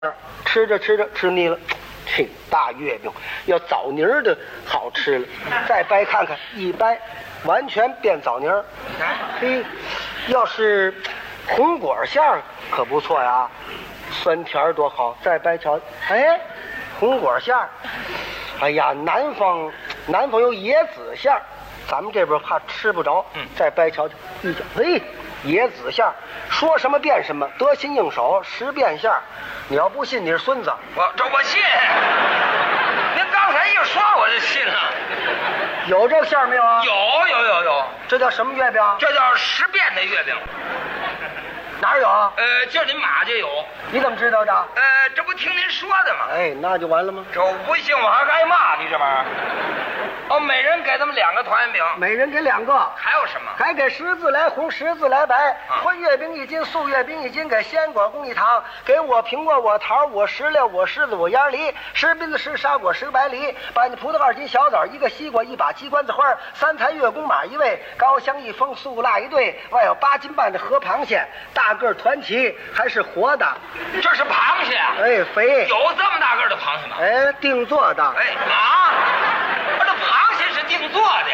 吃着吃着吃腻了，这大月饼要枣泥儿的好吃了。再掰看看，一掰完全变枣泥儿。嘿，要是红果馅儿可不错呀，酸甜儿多好。再掰瞧，哎，红果馅儿。哎呀，南方有椰子馅儿，咱们这边怕吃不着。再掰瞧瞧，一瞧，嘿，椰子馅儿，说什么变什么，得心应手，十变馅儿。你要不信，你是孙子。 我信。您刚才一说我就信了。 有这个馅儿没有啊？ 有。 这叫什么月饼？ 这叫十变的月饼。 哪有啊？ 今儿您马就有。 你怎么知道的？ 这不听您说的吗？ 哎，那就完了吗？ 这我不信我还该骂你这玩意儿。哦，每人给他们2个团圆饼。 每人给2个。 还有什么？ 还给10字来红，10字来白。荤月饼1斤，素月饼1斤，给鲜果供1糖。给我苹果，我桃，我石榴，我柿子，我鸭梨，10篦子10沙果10个白梨，半斤葡萄2斤小枣，1个西瓜，1把鸡冠子花，3台月宫马1位，高香1封，素辣1对，外有8斤半的河螃蟹，大个团旗，还是活的。 这是螃蟹啊？ 哎，肥。 有这么大个的螃蟹吗？ 哎，定做的。 哎啊，这螃蟹是定做的呀？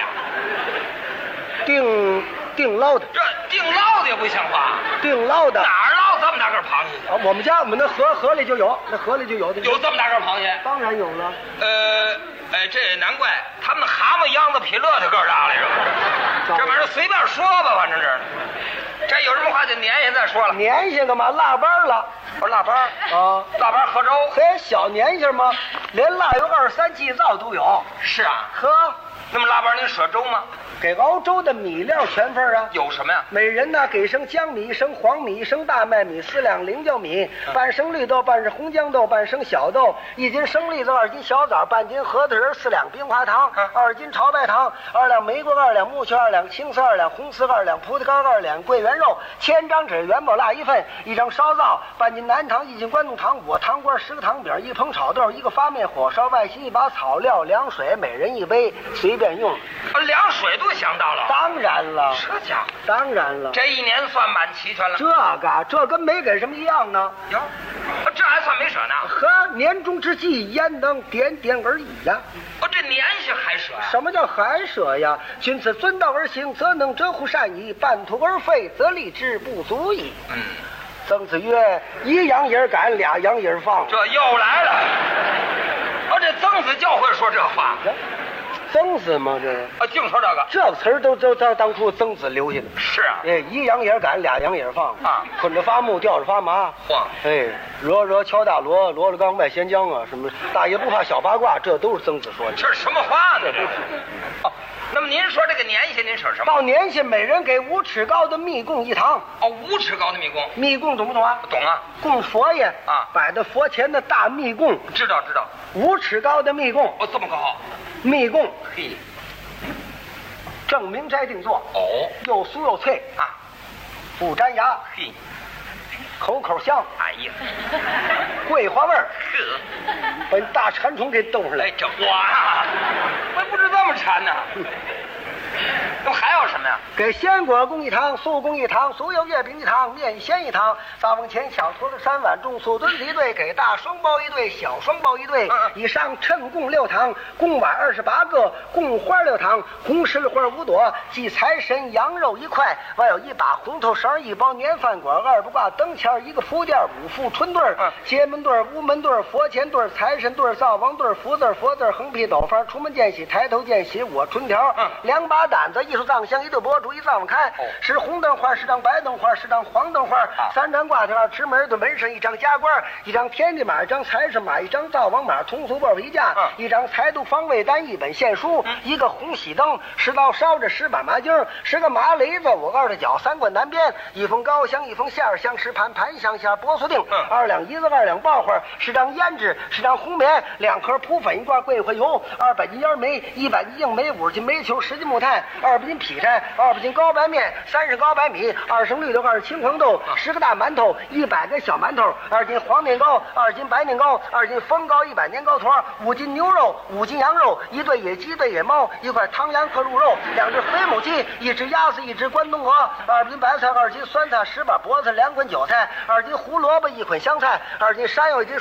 定捞的。 这定捞的也不像话。 定捞的。 哪儿捞这么大个螃蟹？ 啊，我们那河里就有，那河里就有。 有这么大个螃蟹？ 当然有了。 这也难怪，他们蛤蟆秧子比骆驼个大来着。这玩意儿随便说吧，反正是。这有什么话就年下再说了。 年下干嘛？腊八了。 我说腊八啊， 腊八喝粥。 嘿，小年下吗？连腊月23祭灶都有。 是啊。 呵， 那么腊八您舍粥吗？ 给熬粥的米料全份啊。 有什么呀？ 每人呢给1升江米，1升黄米，1升大麦米，4两菱角米，半升绿豆，半是红豇豆，半升小豆，1斤生栗子，2斤小枣，半斤核桃仁，4两冰花糖，2斤炒白糖，2两玫瑰，2两木须，2两青丝，2两红丝，2两葡萄干，2两桂圆肉，1000张纸元宝蜡1份，1张烧灶，半斤南糖，1斤关东糖果，糖瓜10个糖饼，1捧炒豆，1个发面火烧，外心1把草料，凉水，每人1杯，随便用。 凉水都想到了。 当然了。 这家伙。 当然了。 这一年算满齐全了。 这跟没给什么一样呢。 哟，这还算没舍呢。 呵，年终之际，焉能点点而已呀？ 这年下还舍呀？ 什么叫还舍呀？君此遵道而行，则能折乎善矣；半途而废，则立之不足矣。曾子曰：“1羊也赶，2羊也放。” 这又来了。这曾子教会说这话。 曾子吗？这净说这个。 这个词儿都当初曾子留下的。 是啊。 哎，1羊也赶，2羊也放啊， 捆着发木，吊着发麻。 晃。 哎，惹敲大锣，锣了缸外咸江啊，什么大爷不怕小八卦，这都是曾子说的。 这是什么话呢？这是。哦，那么您说这个年下您舍什么？ 到年下，每人给5尺高的蜜供1糖。 哦，5尺高的蜜供。 蜜供懂不懂啊？ 懂啊。 供佛爷啊， 摆在佛前的大蜜供。 知道。 5尺高的蜜供。 哦，这么高。 蜜供。 嘿。 正明斋定做。 哦。 又酥又脆啊， 不粘牙。 嘿。 口香。 哎呀。 桂花味儿。 呵。 把大馋虫给逗上来。 哎，这我呀，我不知这么馋呢。那么还有什么呀？ 给鲜果供1糖，素供1糖，酥油月饼1糖，面鲜1糖，灶房前小坨子3碗，重素墩子1对，给大双包1对，小双包1对。以上称供6糖，供碗28个，供花6糖，红石榴花5朵，祭财神羊肉1块，外有1把红头绳，1包年饭果，2不挂灯签，1个福垫，5副春对街门对屋门对佛前对财神对灶王对福字横批斗方，出门见喜，抬头见喜我春条，2把胆子，1束藏香，1对佛烛，1灶开，10红灯花，10张白灯花，10张黄灯花，3张挂条，持门对门神，1张加官，1张天地马，1张财神马，1张灶王马，通俗报一架，1张财督方位单，1本献书，1个红喜灯，10刀烧着10把麻筋，10个麻雷子，5个2的脚，3棍南边，1封高香，1封馅香，10盘盘香馅波酥定，2两椰子，2两爆花，10张胭脂，10张红棉，2颗扑粉，1罐桂花油，200斤烟梅，100斤硬梅，50斤煤球，10斤木炭，2斤劈柴，2斤高白面，30高白米，2升绿豆，2青黄豆，10个大馒头，100个小馒头，2斤黄面糕，2斤白面糕，2斤风糕，100年糕坨，5斤牛肉，5斤羊肉，1对野鸡，1对野猫，1块汤羊和鹿肉，2只肥母鸡，1只鸭子，1只关东鹅，2斤白菜，2斤酸菜，10把脖子，2捆韭菜，2斤胡萝卜，1捆香菜，2斤山药，1斤